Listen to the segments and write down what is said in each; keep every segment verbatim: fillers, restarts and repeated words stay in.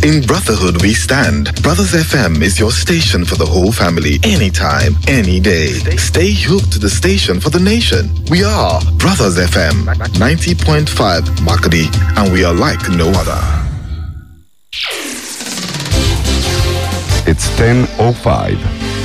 In brotherhood we stand. Brothers F M is your station for the whole family, anytime, any day. Stay hooked to the station for the nation. We are Brothers F M, ninety point five Makadi, and we are like no other. It's ten oh five.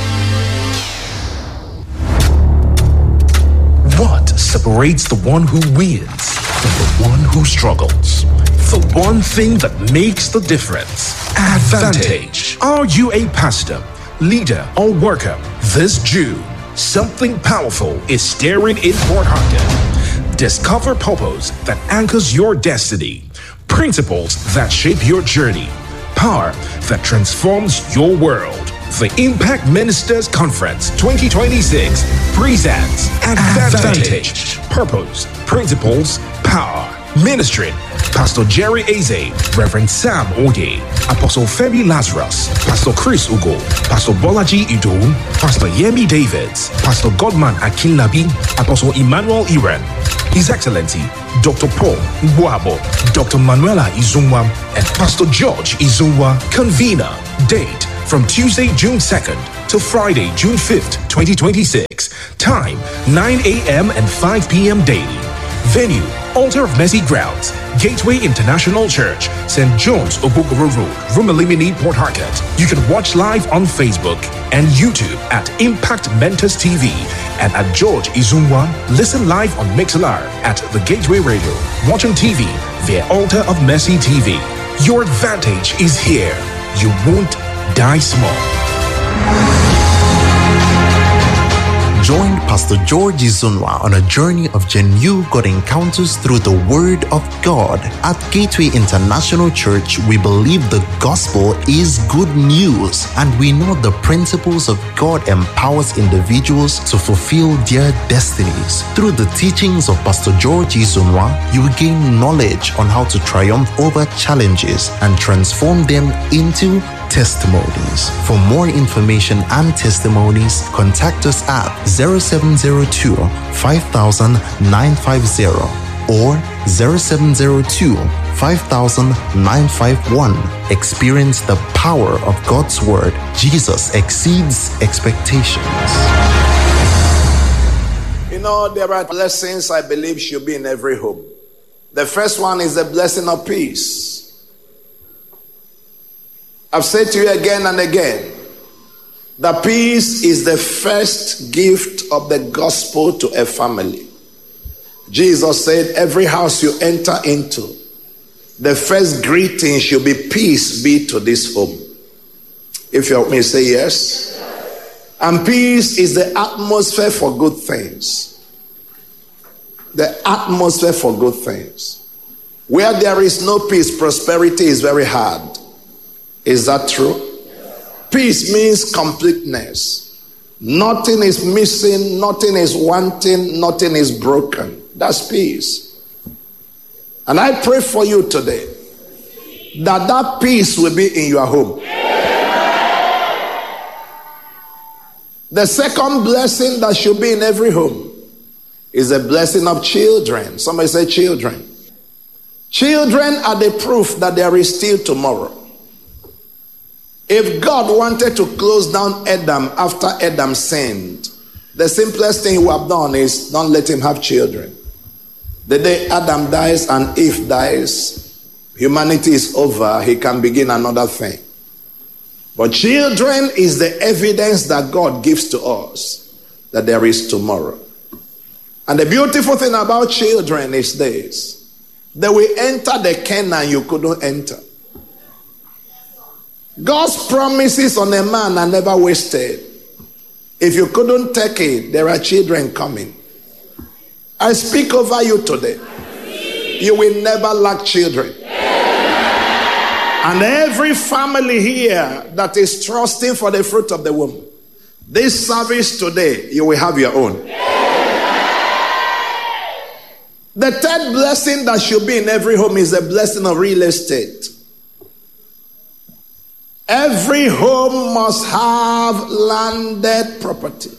What separates the one who wins from the one who struggles? The one thing that makes the difference. Advantage. Are you a pastor, leader, or worker? This June, something powerful is staring in Port Harcourt. Discover purpose that anchors your destiny, principles that shape your journey, power that transforms your world. The Impact Ministers Conference twenty twenty-six presents Advantage. Purpose, principles, power. Ministry, Pastor Jerry Eze, Reverend Sam Oye, Apostle Femi Lazarus, Pastor Chris Ugo, Pastor Bolaji Idun, Pastor Yemi Davids, Pastor Godman Akinlabi, Apostle Emmanuel Iren, His Excellency Doctor Paul Mbuabo, Doctor Manuela Izunwa, and Pastor George Izunwa. Convener. Date from Tuesday, June second to Friday, June fifth, twenty twenty-six. Time nine a.m. and five p.m. daily. Venue, Altar of Mercy Grounds, Gateway International Church, Saint John's, Obogoro Road, Rumelimini, Port Harcourt. You can watch live on Facebook and YouTube at Impact Mentors T V and at George Izunwa. Listen live on Mixlr at The Gateway Radio. Watch on T V via Altar of Mercy T V. Your advantage is here. You won't die small. Join Pastor George Izunwa on a journey of genuine God encounters through the Word of God. At Gateway International Church, we believe the gospel is good news, and we know the principles of God empowers individuals to fulfill their destinies. Through the teachings of Pastor George Izunwa, you will gain knowledge on how to triumph over challenges and transform them into testimonies. For more information and testimonies, contact us at zero seven zero two, five thousand, nine five zero or zero seven zero two, five thousand, nine five one. Experience the power of God's Word. Jesus exceeds expectations. You know, there are blessings I believe should be in every home. The first one is the blessing of peace. I've said to you again and again, that peace is the first gift of the gospel to a family. Jesus said, every house you enter into, the first greeting should be, peace be to this home. If you help me, say yes. And peace is the atmosphere for good things. The atmosphere for good things. Where there is no peace, prosperity is very hard. Is that true? Peace means completeness. Nothing is missing, nothing is wanting, nothing is broken. That's peace. And I pray for you today that that peace will be in your home. The second blessing that should be in every home is the blessing of children. Somebody say children. Children are the proof that there is still tomorrow. If God wanted to close down Adam after Adam sinned, the simplest thing he would have done is don't let him have children. The day Adam dies and Eve dies, humanity is over, he can begin another thing. But children is the evidence that God gives to us that there is tomorrow. And the beautiful thing about children is this: they will enter the Canaan you couldn't enter. God's promises on a man are never wasted. If you couldn't take it, there are children coming. I speak over you today. You will never lack children. And every family here that is trusting for the fruit of the womb, this service today, you will have your own. The third blessing that should be in every home is the blessing of real estate. Every home must have landed property.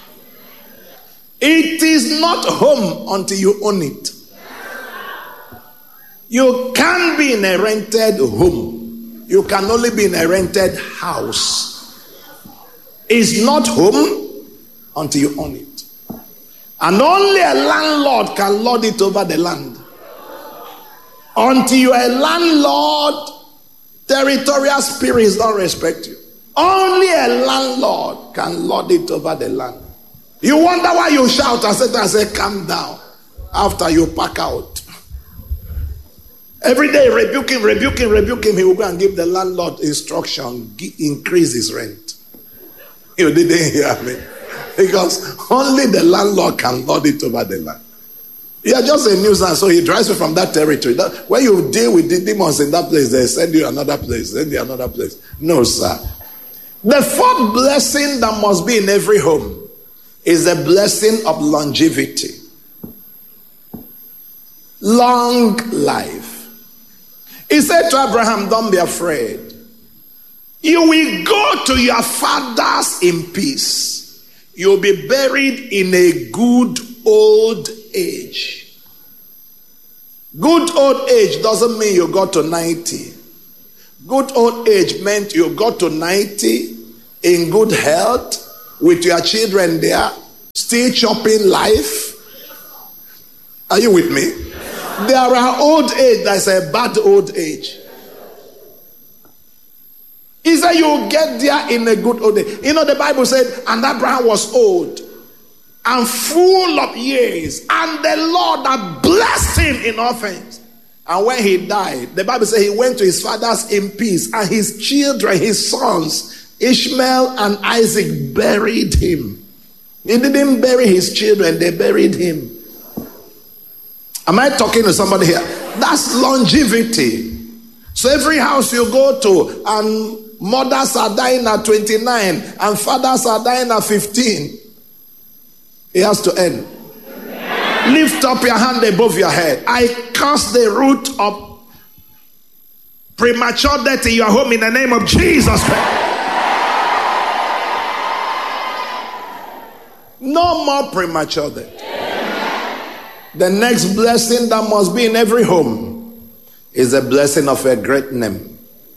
It is not home until you own it. You can't be in a rented home. You can only be in a rented house. It's not home until you own it. And only a landlord can lord it over the land. Until you are a landlord, territorial spirits don't respect you. Only a landlord can lord it over the land. You wonder why you shout and say, I say, calm down after you pack out. Every day rebuke him, rebuke him, rebuke him. He will go and give the landlord instruction, increase his rent. You didn't hear me. Because only the landlord can lord it over the land. You are just a nuisance, so he drives you from that territory. That, when you deal with the demons in that place, they send you another place, send you another place. No, sir. The fourth blessing that must be in every home is the blessing of longevity. Long life. He said to Abraham, don't be afraid. You will go to your fathers in peace. You'll be buried in a good old age. Good old age doesn't mean you got to ninety. Good old age meant you got to ninety in good health with your children there, still chopping life. Are you with me? There are old age that's a bad old age. He said you get there in a good old age. You know the Bible said, and Abraham was old and full of years, and the Lord had blessed him in all things. And when he died, the Bible said he went to his fathers in peace, and his children, his sons, Ishmael and Isaac, buried him. He didn't bury his children, they buried him. Am I talking to somebody here? That's longevity. So every house you go to, and mothers are dying at twenty-nine, and fathers are dying at fifteen, it has to end. Lift up your hand above your head. I curse the root of premature death in your home in the name of Jesus Christ. No more premature death. The next blessing that must be in every home is the blessing of a great name.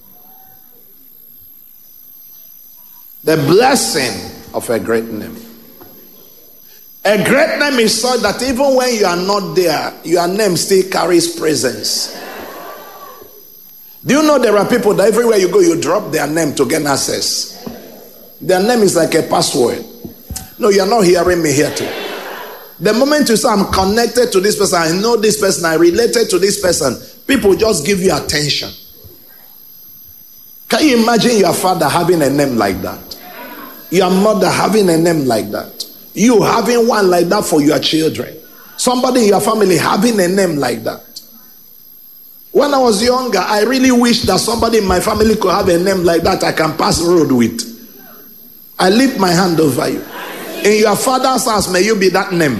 The blessing of a great name. A great name is such that even when you are not there, your name still carries presence. Do you know there are people that everywhere you go, you drop their name to gain access? Their name is like a password. No, you are not hearing me here too. The moment you say, I'm connected to this person, I know this person, I related to this person, people just give you attention. Can you imagine your father having a name like that? Your mother having a name like that? You having one like that for your children? Somebody in your family having a name like that? When I was younger, I really wish that somebody in my family could have a name like that I can pass road with. I lift my hand over you. In your father's house, may you be that name.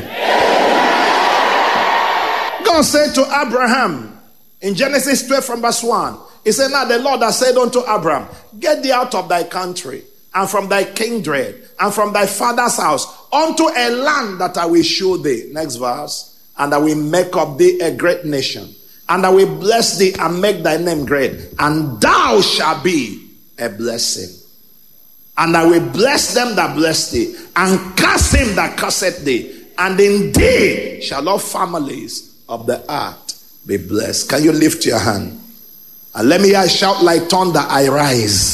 God said to Abraham in Genesis twelve from verse one, he said, now the Lord has said unto Abraham, get thee out of thy country and from thy kindred and from thy father's house unto a land that I will show thee. Next verse. And I will make of thee a great nation, and I will bless thee and make thy name great, and thou shalt be a blessing. And I will bless them that bless thee, and curse him that curseth thee. And in thee shall all families of the earth be blessed. Can you lift your hand? And let me hear a shout like thunder, I rise.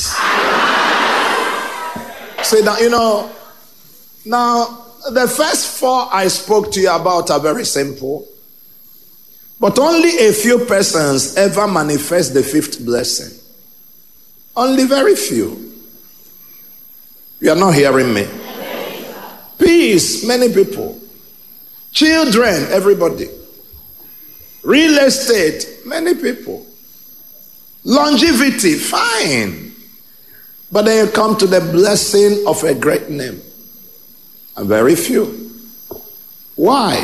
Say that, you know, now the first four I spoke to you about are very simple. But only a few persons ever manifest the fifth blessing. Only very few. You are not hearing me. Peace, many people. Children, everybody. Real estate, many people. Longevity, fine. But then you come to the blessing of a great name. And very few. Why?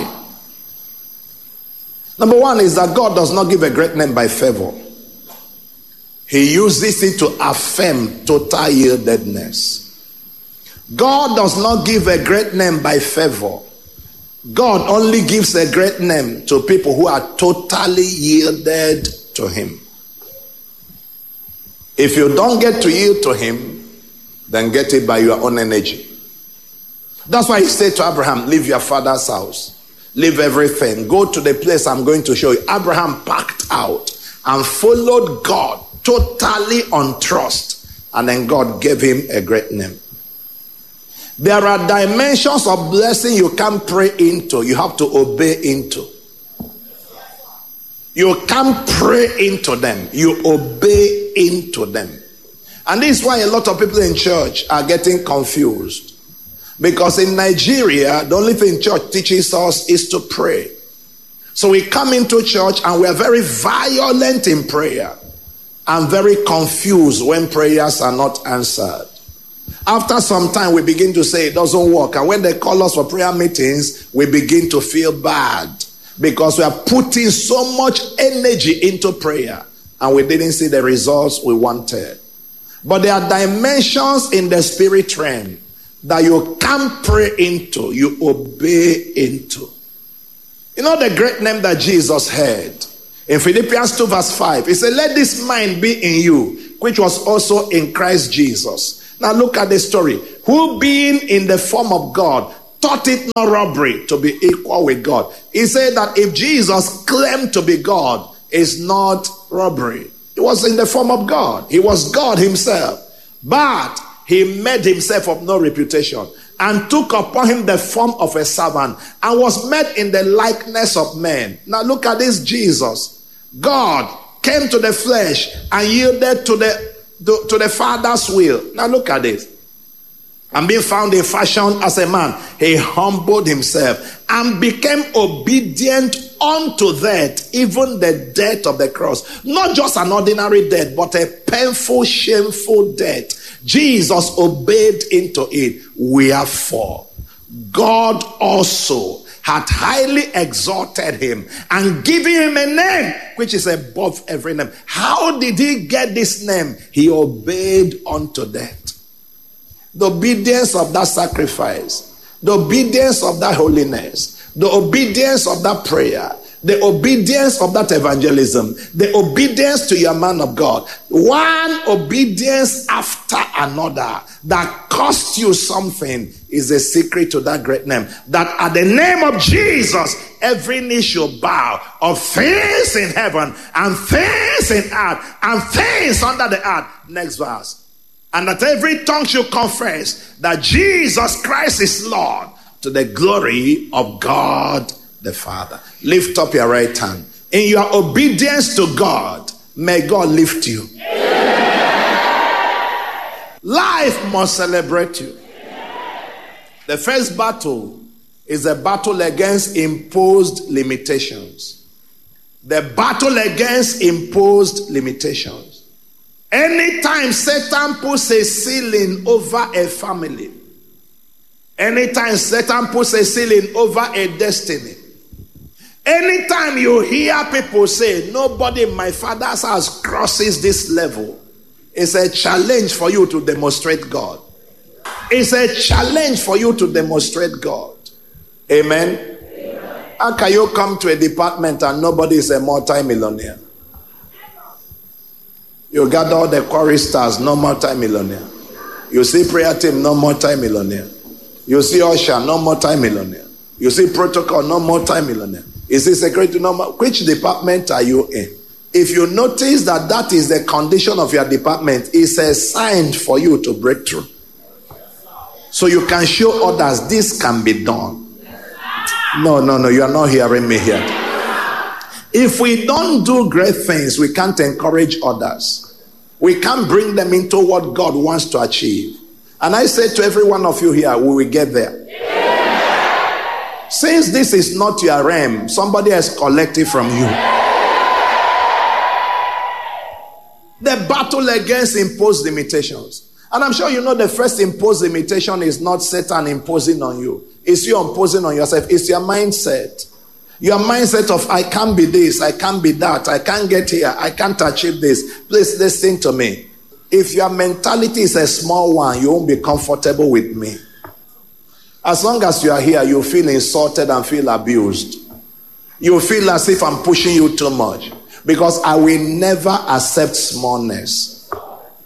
Number one is that God does not give a great name by favor. He uses it to affirm total yieldedness. God does not give a great name by favor. God only gives a great name to people who are totally yielded to him. If you don't get to yield to him, then get it by your own energy. That's why he said to Abraham, leave your father's house, leave everything, go to the place I'm going to show you. Abraham packed out and followed God totally on trust, and then God gave him a great name. There are dimensions of blessing you can't pray into, you have to obey into. You can't pray into them, you obey into them. And this is why a lot of people in church are getting confused. Because in Nigeria, the only thing church teaches us is to pray. So we come into church and we are very violent in prayer and very confused when prayers are not answered. After some time, we begin to say it doesn't work. And when they call us for prayer meetings, we begin to feel bad because we are putting so much energy into prayer and we didn't see the results we wanted. But there are dimensions in the spirit realm that you can't pray into, you obey into. You know the great name that Jesus had? In Philippians two verse five, he said, let this mind be in you, which was also in Christ Jesus. Now look at the story. Who being in the form of God, thought it not robbery to be equal with God. He said that if Jesus claimed to be God, it's not robbery. He was in the form of God. He was God himself. But he made himself of no reputation and took upon him the form of a servant and was made in the likeness of men. Now look at this Jesus. God came to the flesh and yielded to the, to, to the Father's will. Now look at this. And being found in fashion as a man, he humbled himself and became obedient unto death, even the death of the cross. Not just an ordinary death, but a painful, shameful death. Jesus obeyed into it. Wherefore, God also had highly exalted him and given him a name which is above every name. How did he get this name? He obeyed unto death. The obedience of that sacrifice, the obedience of that holiness, the obedience of that prayer, the obedience of that evangelism, the obedience to your man of God. One obedience after another that cost you something is a secret to that great name. That at the name of Jesus, every knee shall bow of things in heaven and things in earth and things under the earth. Next verse. And that every tongue shall confess that Jesus Christ is Lord, to the glory of God the Father. Lift up your right hand. In your obedience to God, may God lift you. Yeah. Life must celebrate you. Yeah. The first battle is a battle against imposed limitations. The battle against imposed limitations. Anytime Satan puts a ceiling over a family, anytime Satan puts a ceiling over a destiny, anytime you hear people say, nobody in my father's house crosses this level, it's a challenge for you to demonstrate God. It's a challenge for you to demonstrate God. Amen? Amen. How can you come to a department and nobody is a multi-millionaire? You gather all the choristers, no multi-millionaire. You see prayer team, no multi-millionaire. You see usher, no multi-millionaire. You see protocol, no multi-millionaire. You see security, no more. Which department are you in? If you notice that that is the condition of your department, it's a sign for you to break through. So you can show others this can be done. No, no, no, you are not hearing me here. If we don't do great things, we can't encourage others. We can't bring them into what God wants to achieve. And I say to every one of you here, we will get there. Yeah. Since this is not your realm, somebody has collected from you. The battle against imposed limitations. And I'm sure you know the first imposed limitation is not Satan imposing on you. It's you imposing on yourself. It's your mindset. Your mindset of, I can't be this, I can't be that, I can't get here, I can't achieve this. Please listen to me. If your mentality is a small one, you won't be comfortable with me. As long as you are here, you feel insulted and feel abused. You feel as if I'm pushing you too much. Because I will never accept smallness.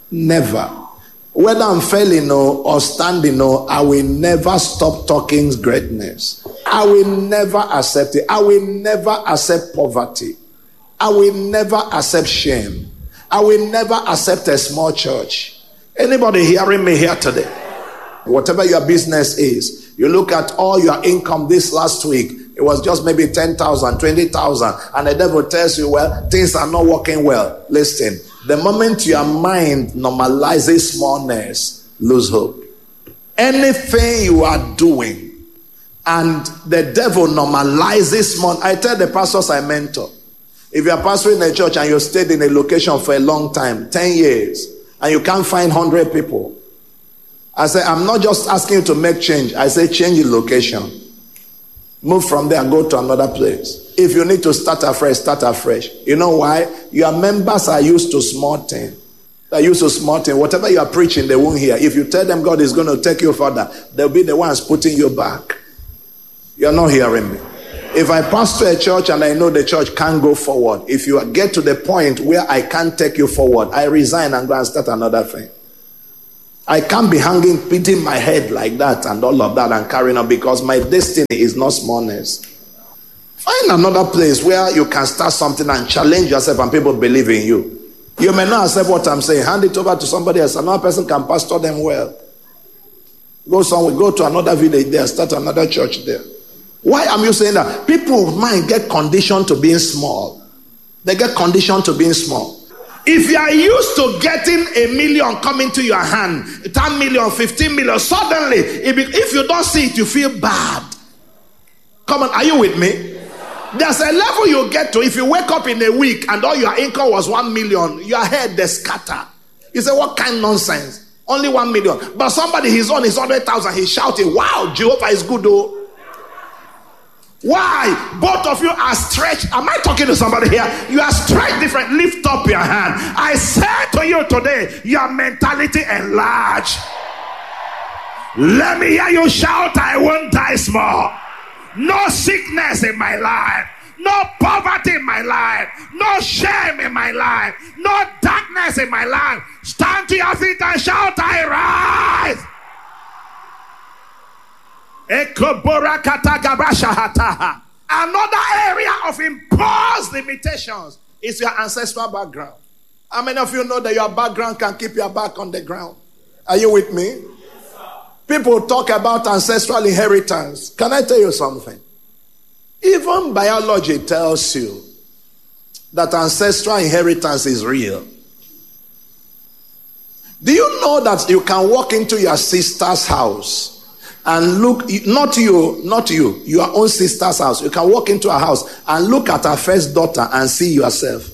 Never. Whether I'm failing or standing, I will never stop talking greatness. I will never accept it. I will never accept poverty. I will never accept shame. I will never accept a small church. Anybody hearing me here today? Whatever your business is, you look at all your income this last week, it was just maybe ten thousand, twenty thousand, and the devil tells you, well, things are not working well. Listen, the moment your mind normalizes smallness, lose hope. Anything you are doing and the devil normalizes small, I tell the pastors I mentor, if you are pastoring a church and you stayed in a location for a long time, ten years, and you can't find one hundred people, I say, I'm not just asking you to make change. I say, change the location. Move from there and go to another place. If you need to start afresh, start afresh. You know why? Your members are used to small things. They're used to small things. Whatever you are preaching, they won't hear. If you tell them God is going to take you further, they'll be the ones putting you back. You're not hearing me. If I pastor a church and I know the church can't go forward, if you get to the point where I can't take you forward, I resign and go and start another thing. I can't be hanging, beating my head like that and all of that and carrying on, because my destiny is not smallness. Find another place where you can start something and challenge yourself and people believe in you. You may not accept what I'm saying. Hand it over to somebody else. Another person can pastor them well. Go somewhere, go to another village there, start another church there. Why am you saying that? People's mind get conditioned to being small. They get conditioned to being small. If you are used to getting a million coming to your hand, ten million, fifteen million, suddenly, if you don't see it, you feel bad. Come on, are you with me? There's a level you get to. If you wake up in a week and all your income was one million, your head they scatter. You say, what kind of nonsense? Only one million. But somebody, he's on his one hundred thousand, he's shouting, wow, Jehovah is good though. Why? Both of you are stretched. Am I talking to somebody here? You are stretched different. Lift up your hand. I say to you today, your mentality enlarge. Let me hear you shout, I won't die small. No sickness in my life. No poverty in my life. No shame in my life. No darkness in my life. Stand to your feet and shout, I rise. Another area of imposed limitations is your ancestral background. How many of you know that your background can keep your back on the ground? Are you with me? Yes, sir. People talk about ancestral inheritance. Can I tell you something? Even biology tells you that ancestral inheritance is real. Do you know that you can walk into your sister's house and look, not you, not you, your own sister's house. You can walk into a house and look at her first daughter and see yourself.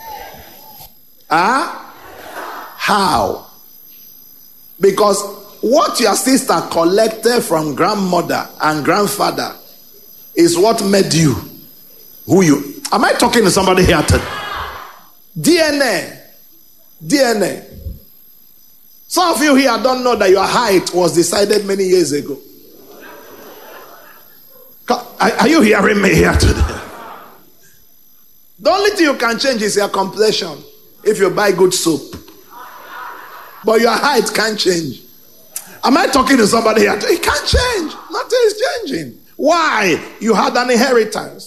Huh? How? Because what your sister collected from grandmother and grandfather is what made you who you. Am I talking to somebody here today? D N A. D N A. Some of you here don't know that your height was decided many years ago. Are you hearing me here today? The only thing you can change is your complexion if you buy good soap. But your height can't change. Am I talking to somebody here? It can't change. Nothing is changing. Why? You had an inheritance.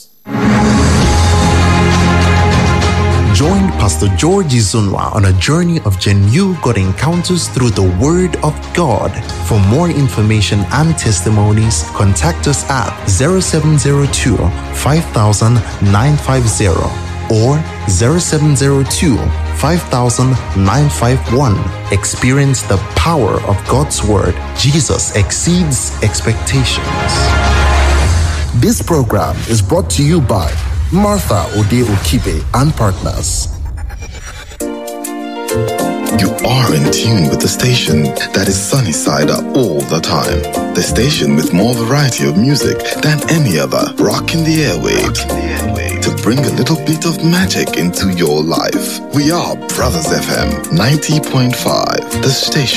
Join Pastor George Izunwa on a journey of genuine God encounters through the Word of God. For more information and testimonies, contact us at zero seven zero two, five thousand, nine five zero or zero seven zero two, five thousand, nine five one. Experience the power of God's Word. Jesus exceeds expectations. This program is brought to you by Martha Ode Okibe and Partners. You are in tune with the station that is sunny side up all the time. The station with more variety of music than any other. Rocking the airwaves to bring a little bit of magic into your life. We are Brothers F M ninety point five, the station